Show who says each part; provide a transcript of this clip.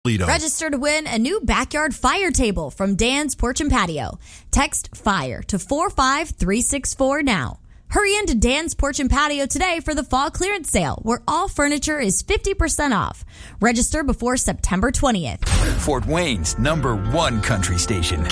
Speaker 1: Register to win a new backyard fire table from Dan's Porch and Patio. Text FIRE to 45364 now. Hurry into Dan's Porch and Patio today for the fall clearance sale, where all furniture is 50% off. Register before September 20th.
Speaker 2: Fort Wayne's #1 country station.